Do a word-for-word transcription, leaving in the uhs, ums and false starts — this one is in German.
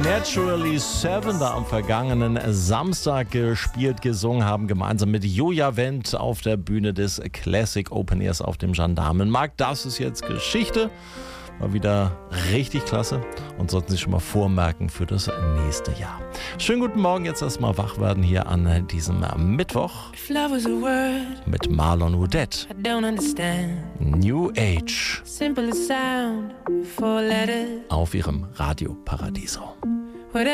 Naturally Seven da am vergangenen Samstag gespielt, gesungen haben, gemeinsam mit Julia Wendt auf der Bühne des Classic Open Airs auf dem Gendarmenmarkt. Das ist jetzt Geschichte. War wieder richtig klasse und sollten Sie schon mal vormerken für das nächste Jahr. Schönen guten Morgen, jetzt erstmal wach werden hier an diesem Mittwoch If love was a word, mit Marlon Woodette. I don't understand. New Age Simple as sound, four letters. auf Ihrem Radio Paradiso.